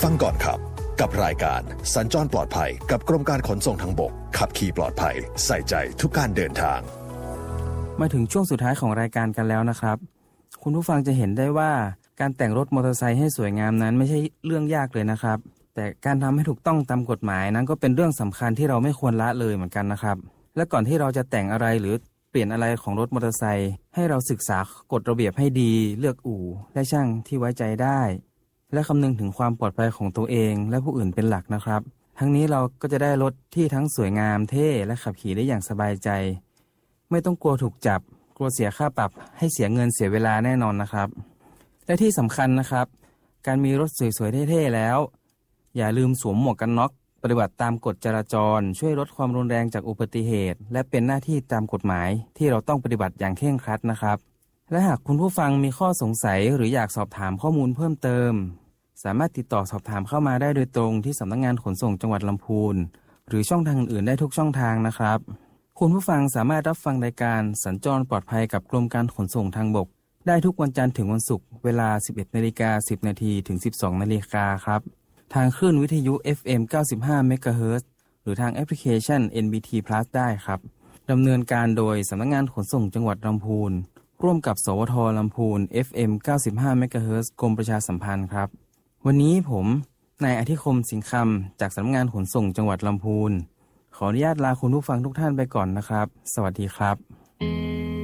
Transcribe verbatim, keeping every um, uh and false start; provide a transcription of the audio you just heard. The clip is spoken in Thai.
ฟังก่อนขับกับรายการสัญจรปลอดภัยกับกรมการขนส่งทางบกขับขี่ปลอดภัยใส่ใจทุกการเดินทางมาถึงช่วงสุดท้ายของรายการกันแล้วนะครับคุณผู้ฟังจะเห็นได้ว่าการแต่งรถมอเตอร์ไซค์ให้สวยงามนั้นไม่ใช่เรื่องยากเลยนะครับแต่การทำให้ถูกต้องตามกฎหมายนั้นก็เป็นเรื่องสำคัญที่เราไม่ควรละเลยเหมือนกันนะครับและก่อนที่เราจะแต่งอะไรหรือเปลี่ยนอะไรของรถมอเตอร์ไซค์ให้เราศึกษากฎระเบียบให้ดีเลือกอู่และช่างที่ไว้ใจได้และคำนึงถึงความปลอดภัยของตัวเองและผู้อื่นเป็นหลักนะครับทั้งนี้เราก็จะได้รถที่ทั้งสวยงามเท่และขับขี่ได้อย่างสบายใจไม่ต้องกลัวถูกจับกลัวเสียค่าปรับให้เสียเงินเสียเวลาแน่นอนนะครับและที่สำคัญนะครับการมีรถสวยๆเท่ๆแล้วอย่าลืมสวมหมวกกันน็อกปฏิบัติตามกฎจราจรช่วยลดความรุนแรงจากอุบัติเหตุและเป็นหน้าที่ตามกฎหมายที่เราต้องปฏิบัติอย่างเคร่งครัดนะครับและหากคุณผู้ฟังมีข้อสงสัยหรืออยากสอบถามข้อมูลเพิ่มเติมสามารถติดต่อสอบถามเข้ามาได้โดยตรงที่สำนักงานขนส่งจังหวัดลำพูนหรือช่องทางอื่นๆได้ทุกช่องทางนะครับคุณผู้ฟังสามารถรับฟังรายการสัญจรปลอดภัยกับกรมการขนส่งทางบกได้ทุกวันจันทร์ถึงวันศุกร์เวลา สิบเอ็ดนาฬิกาสิบนาที ถึง สิบสองนาฬิกาครับทางคลื่นวิทยุ เอฟ เอ็ม เก้าสิบห้า เมกะเฮิรตซ์ หรือทางแอปพลิเคชัน เอ็น บี ที Plus ได้ครับดำเนินการโดยสำนักงานขนส่งจังหวัดลำพูนร่วมกับสวทลำพูน เอฟ เอ็ม เก้าสิบห้า เมกะเฮิรตซ์ กรมประชาสัมพันธ์ครับวันนี้ผมนายอธิคมสิงห์คำจากสำนักงานขนส่งจังหวัดลำพูนขออนุญาตลาคุณผู้ฟังทุกท่านไปก่อนนะครับสวัสดีครับ